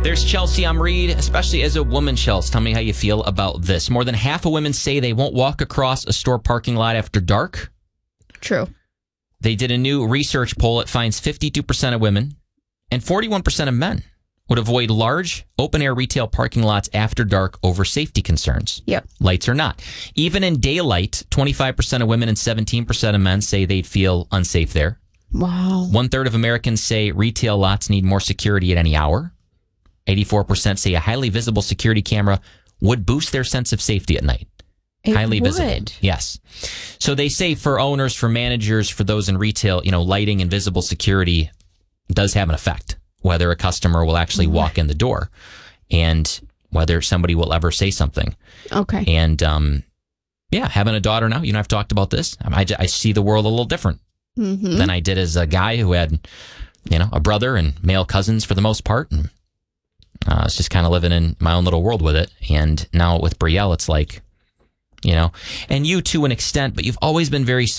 There's Chelsea. I'm Reed, especially as a woman, Chelsea. Tell me how you feel about this. More than half of women say they won't walk across a store parking lot after dark. True. They did a new research poll. It finds 52% of women and 41% of men would avoid large open-air retail parking lots after dark over safety concerns. Yep. Lights or not. Even in daylight, 25% of women and 17% of men say they'd feel unsafe there. Wow. 1/3 of Americans say retail lots need more security at any hour. 84% say a highly visible security camera would boost their sense of safety at night. Highly visible. Yes. So they say for owners, for managers, for those in retail, lighting and visible security does have an effect. Whether a customer will actually walk in the door and whether somebody will ever say something. Okay. And having a daughter now, I've talked about this. I see the world a little different than I did as a guy who had, a brother and male cousins for the most part. And I was just kind of living in my own little world with it. And now with Brielle, it's like, and you to an extent, but you've always been very